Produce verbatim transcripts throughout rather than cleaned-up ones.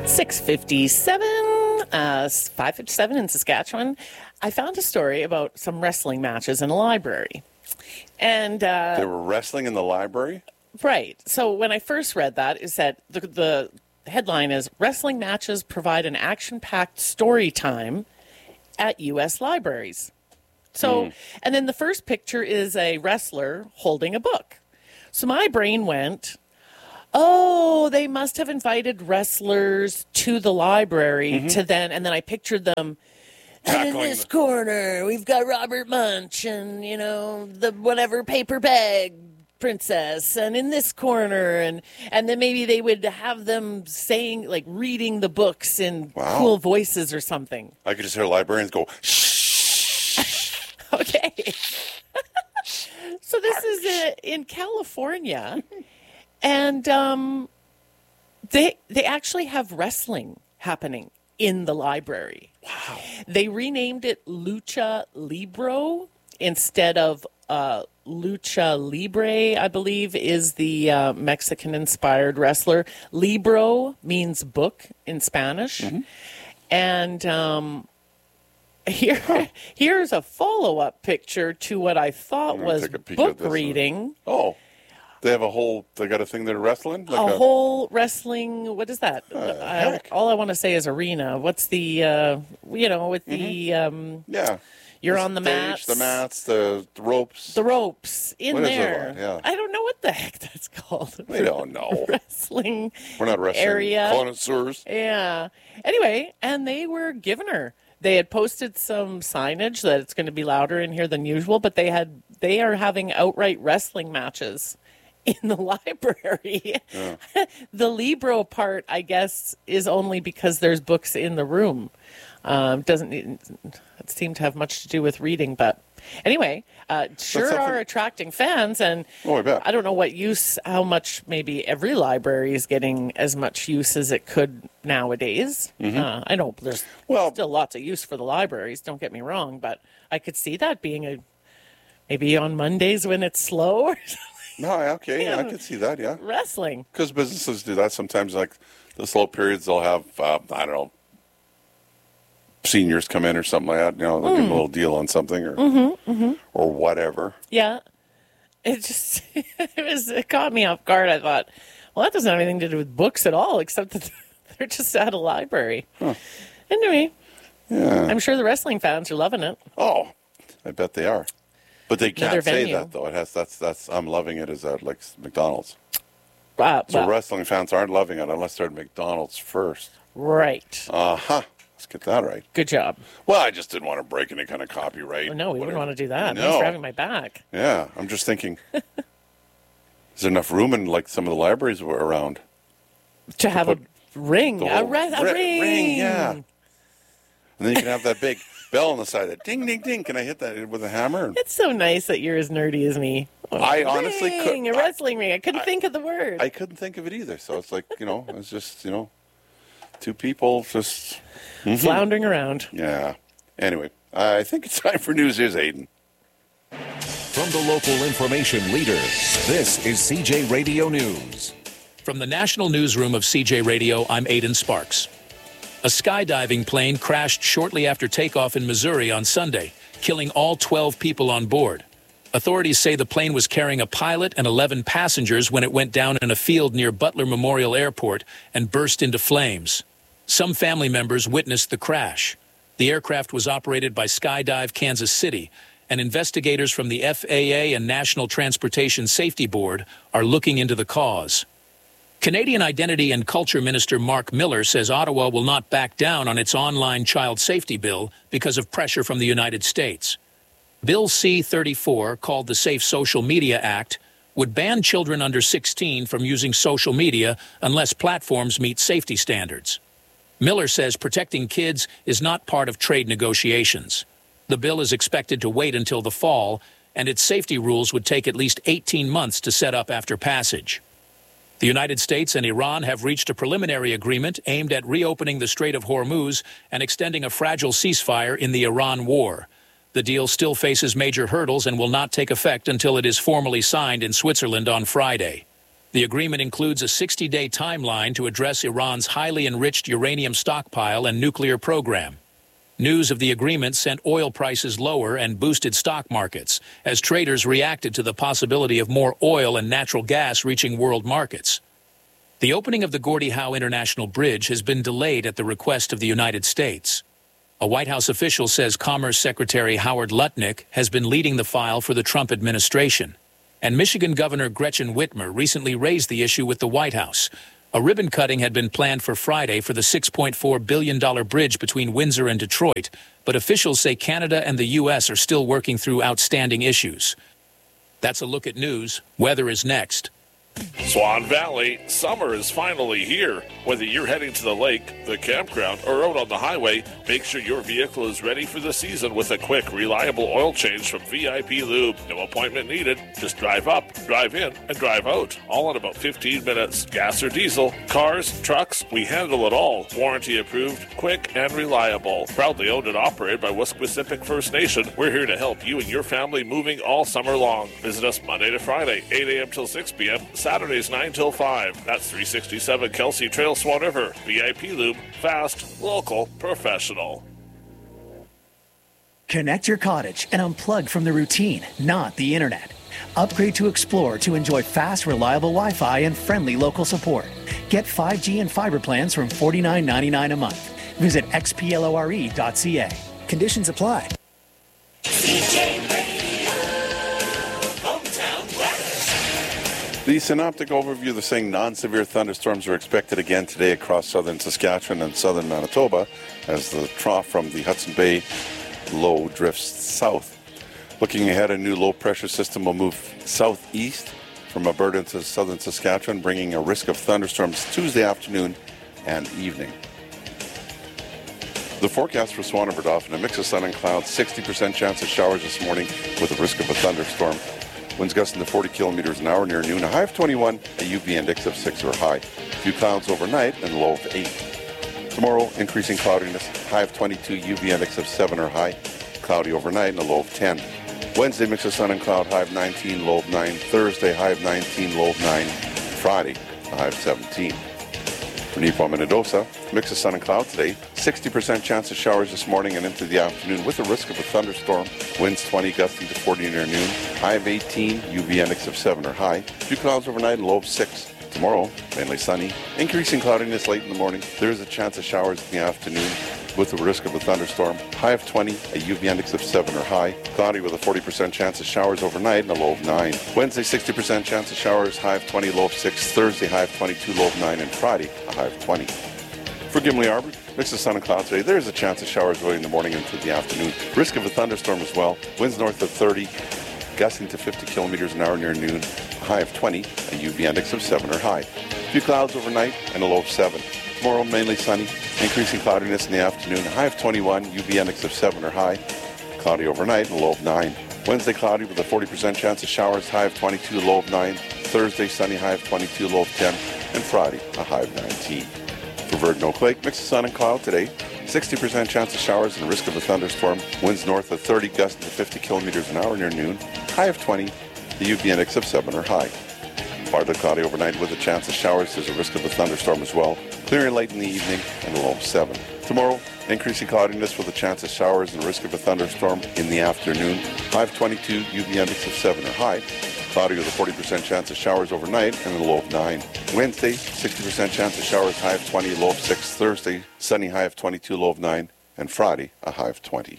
six fifty-seven, uh, five fifty-seven in Saskatchewan. I found a story about some wrestling matches in a library. And uh, they were wrestling in the library? Right. So when I first read that, is that the, the headline is, Wrestling Matches Provide an Action-Packed Story Time at U S Libraries. So, mm. and then the first picture is a wrestler holding a book. So my brain went, oh, they must have invited wrestlers to the library mm-hmm. to then, and then I pictured them, and in this the- corner, we've got Robert Munch and, you know, the whatever paper bag princess, and in this corner, and and then maybe they would have them saying, like, reading the books in wow. cool voices or something. I could just hear librarians go, shh. Okay. So this is uh, in California, and um, they they actually have wrestling happening in the library. Wow. They renamed it Lucha Libre instead of uh, Lucha Libre, I believe, is the uh, Mexican-inspired wrestler. Libro means book in Spanish. Mm-hmm. And um, here, huh. here's a follow-up picture to what I thought was book reading. One. Oh. They have a whole, they got a thing they're wrestling? Like a, a whole wrestling, what is that? Uh, I, all I want to say is arena. What's the, uh, you know, with the, mm-hmm. um, yeah. You're the on the stage, mats. The mats, the, the ropes. The ropes in what there. Is yeah. I don't know what the heck that's called. We don't know. Wrestling We're not wrestling area. connoisseurs. Yeah. Anyway, and they were giving her. They had posted some signage that it's going to be louder in here than usual, but they had they are having outright wrestling matches in the library. Yeah. The Libro part, I guess, is only because there's books in the room. Um, doesn't it seem to have much to do with reading, but anyway, uh, sure are attracting fans, and oh, I bet. I don't know what use, how much maybe every library is getting as much use as it could nowadays. Mm-hmm. Uh, I know there's well, still lots of use for the libraries, don't get me wrong, but I could see that being a maybe on Mondays when it's slow or something. No, okay, yeah, I could see that, yeah. Wrestling. Because businesses do that sometimes, like the slow periods, they'll have, uh, I don't know, seniors come in or something like that, you know, they'll mm. give them a little deal on something or mm-hmm, mm-hmm. or whatever. Yeah. It just, it was, it caught me off guard. I thought, well, that doesn't have anything to do with books at all, except that they're just at a library. Huh. Anyway, yeah. I'm sure the wrestling fans are loving it. Oh, I bet they are. But they can't Another say venue. that, though. It has, that's, that's, I'm loving it as at, like, McDonald's. Uh, so well, wrestling fans aren't loving it unless they're at McDonald's first. Right. Uh-huh. Let's get that right. Good job. Well, I just didn't want to break any kind of copyright. Oh, no, we wouldn't want to do that. No. Thanks for having my back. Yeah, I'm just thinking, is there enough room in, like, some of the libraries were around? To, to have a ring. A, re- a ri- ring. ring. Yeah. And then you can have that big bell on the side. That ding, ding, ding. Can I hit that with a hammer? It's so nice that you're as nerdy as me. Oh, I ring, honestly couldn't. A wrestling I, ring. I couldn't I, think of the word. I couldn't think of it either. So it's like, you know, it's just, you know, two people just... Mm-hmm. Floundering around. Yeah. Anyway, I think it's time for news. Here's Aiden. From the local information leader, this is C J Radio News. From the National Newsroom of C J Radio, I'm Aiden Sparks. A skydiving plane crashed shortly after takeoff in Missouri on Sunday, killing all twelve people on board. Authorities say the plane was carrying a pilot and eleven passengers when it went down in a field near Butler Memorial Airport and burst into flames. Some family members witnessed the crash. The aircraft was operated by Skydive Kansas City, and investigators from the F A A and National Transportation Safety Board are looking into the cause. Canadian Identity and Culture Minister Mark Miller says Ottawa will not back down on its online child safety bill because of pressure from the United States. Bill C thirty-four, called the Safe Social Media Act, would ban children under sixteen from using social media unless platforms meet safety standards. Miller says protecting kids is not part of trade negotiations. The bill is expected to wait until the fall, and its safety rules would take at least eighteen months to set up after passage. The United States and Iran have reached a preliminary agreement aimed at reopening the Strait of Hormuz and extending a fragile ceasefire in the Iran war. The deal still faces major hurdles and will not take effect until it is formally signed in Switzerland on Friday. The agreement includes a sixty-day timeline to address Iran's highly enriched uranium stockpile and nuclear program. News of the agreement sent oil prices lower and boosted stock markets as traders reacted to the possibility of more oil and natural gas reaching world markets. The opening of the Gordie Howe International Bridge has been delayed at the request of the United States. A White House official says Commerce Secretary Howard Lutnick has been leading the file for the Trump administration. And Michigan Governor Gretchen Whitmer recently raised the issue with the White House. A ribbon cutting had been planned for Friday for the six point four billion dollars bridge between Windsor and Detroit, but officials say Canada and the U S are still working through outstanding issues. That's a look at news. Weather is next. Swan Valley, summer is finally here. Whether you're heading to the lake, the campground, or out on the highway, make sure your vehicle is ready for the season with a quick, reliable oil change from V I P Lube. No appointment needed. Just drive up, drive in, and drive out. All in about fifteen minutes. Gas or diesel, cars, trucks, we handle it all. Warranty approved, quick, and reliable. Proudly owned and operated by Wesquisipic First Nation, we're here to help you and your family moving all summer long. Visit us Monday to Friday, eight a.m. till six p.m., Saturdays nine till five. That's three sixty-seven Kelsey Trail, Swan River. V I P Lube, fast, local, professional. Connect your cottage and unplug from the routine, not the internet. Upgrade to Explore to enjoy fast, reliable Wi-Fi and friendly local support. Get five G and fiber plans from forty-nine ninety-nine a month. Visit x p lore dot c a. Conditions apply. The synoptic overview, they're saying non-severe thunderstorms are expected again today across southern Saskatchewan and southern Manitoba as the trough from the Hudson Bay low drifts south. Looking ahead, a new low-pressure system will move southeast from Alberta into southern Saskatchewan, bringing a risk of thunderstorms Tuesday afternoon and evening. The forecast for Swan River Dauphin, a mix of sun and clouds, sixty percent chance of showers this morning with a risk of a thunderstorm. Winds gusting to forty kilometers an hour near noon. A high of twenty-one, a U V index of six or high. A few clouds overnight and a low of eight. Tomorrow, increasing cloudiness. High of twenty-two, U V index of seven or high. Cloudy overnight and a low of ten. Wednesday, mix of sun and cloud. High of nineteen, low of nine. Thursday, high of nineteen, low of nine. Friday, a high of seventeen. For Nipawin Minnedosa, mix of sun and cloud today. sixty percent chance of showers this morning and into the afternoon with a risk of a thunderstorm. Winds twenty, gusting to forty near noon. High of eighteen, U V index of seven or high. Few clouds overnight and low of six. Tomorrow, mainly sunny. Increasing cloudiness late in the morning. There is a chance of showers in the afternoon with a risk of a thunderstorm. High of twenty, a U V index of seven or high. Cloudy with a forty percent chance of showers overnight and a low of nine. Wednesday, sixty percent chance of showers. High of twenty, low of six. Thursday, high of twenty-two, low of nine. And Friday, a high of twenty. For Gimli Arbor, mix of sun and cloud today. There is a chance of showers early in the morning into the afternoon. Risk of a thunderstorm as well. Winds north of thirty, gusting to fifty kilometers an hour near noon. A high of twenty, a U V index of seven or high. A few clouds overnight and a low of seven. Tomorrow, mainly sunny. Increasing cloudiness in the afternoon. A high of twenty-one, U V index of seven or high. Cloudy overnight and a low of nine. Wednesday, cloudy with a forty percent chance of showers. High of twenty-two, low of nine. Thursday, sunny, high of twenty-two, low of ten. And Friday, a high of nineteen. For Virgin Oak Lake, mix of sun and cloud today. sixty percent chance of showers and risk of a thunderstorm. Winds north of thirty, gusting to fifty kilometers an hour near noon. High of twenty, the U V index of seven or high. Partly cloudy overnight with a chance of showers. There's a risk of a thunderstorm as well. Clearing late in the evening and a low of seven. Tomorrow, increasing cloudiness with a chance of showers and risk of a thunderstorm in the afternoon. High of twenty-two, U V index of seven or high. Cloudy with a forty percent chance of showers overnight and a low of nine. Wednesday, sixty percent chance of showers, high of twenty, low of six. Thursday, sunny, high of twenty-two, low of nine. And Friday, a high of twenty.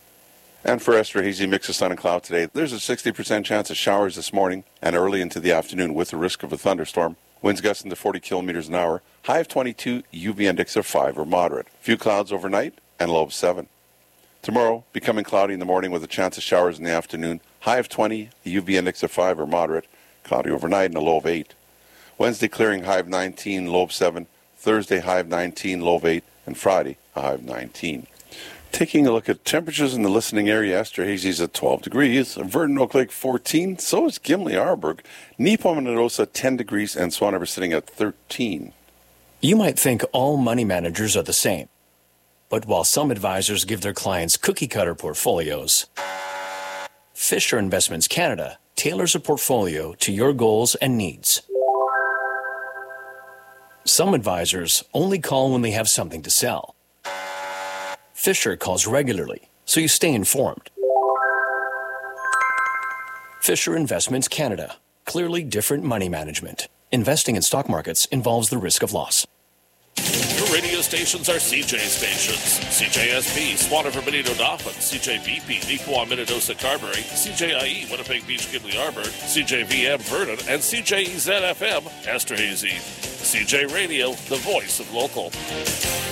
And for Esterhazy, mix of sun and cloud today. There's a sixty percent chance of showers this morning and early into the afternoon with the risk of a thunderstorm. Winds gusting to forty kilometers an hour. High of twenty-two, U V index of five or moderate. Few clouds overnight and low of seven. Tomorrow, becoming cloudy in the morning with a chance of showers in the afternoon. High of twenty, a U V index of five or moderate. Cloudy overnight and a low of eight. Wednesday, clearing, high of nineteen, low of seven. Thursday, high of nineteen, low of eight. And Friday, a high of nineteen. Taking a look at temperatures in the listening area, Esterhazy's at twelve degrees, Verdon Oak Lake fourteen, so is Gimli Arborg, Nipawin Minnedosa ten degrees, and Swan River sitting at thirteen. You might think all money managers are the same. But while some advisors give their clients cookie-cutter portfolios, Fisher Investments Canada tailors a portfolio to your goals and needs. Some advisors only call when they have something to sell. Fisher calls regularly, so you stay informed. Fisher Investments Canada. Clearly different money management. Investing in stock markets involves the risk of loss. Your radio stations are C J stations. C J S P, Swanner, Benito, Dauphin. C J V P, Neepawa, Minnedosa, Carberry. C J I E, Winnipeg Beach, Gimli, Arbor. C J V M, Vernon. And C J E Z F M, Esterhazy. C J Radio, the voice of local.